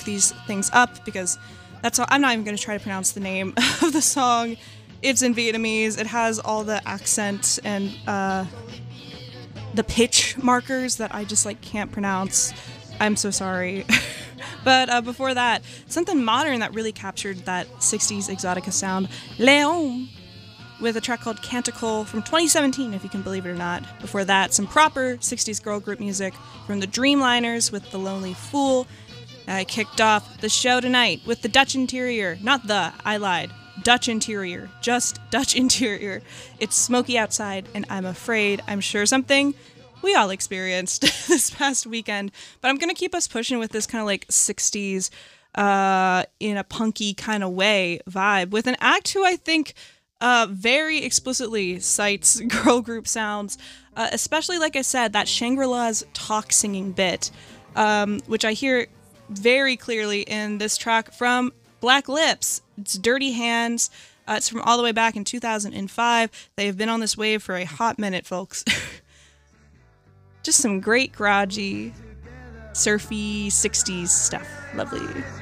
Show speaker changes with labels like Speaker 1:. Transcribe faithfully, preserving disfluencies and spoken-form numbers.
Speaker 1: these things up because that's all, I'm not even going to try to pronounce the name of the song. It's in Vietnamese. It has all the accent and uh, the pitch markers that I just like can't pronounce. I'm so sorry. But uh, before that, something modern that really captured that sixties exotica sound, Léon, with a track called Canticle from twenty seventeen, if you can believe it or not. Before that, some proper sixties girl group music from the Dreamliners with The Lonely Fool. I kicked off the show tonight with the Dutch Interior. Not the, I lied. Dutch Interior. Just Dutch Interior. It's smoky outside, and I'm afraid I'm sure something we all experienced this past weekend. But I'm going to keep us pushing with this kind of like sixties, uh, in a punky kind of way vibe with an act who I think uh, very explicitly cites girl group sounds, uh, especially, like I said, that Shangri-La's talk singing bit, um, which I hear very clearly in this track from Black Lips. It's Dirty Hands. Uh, it's from all the way back in two thousand five. They have been on this wave for a hot minute, folks. Just some great garagey, surfy sixties stuff. Lovely.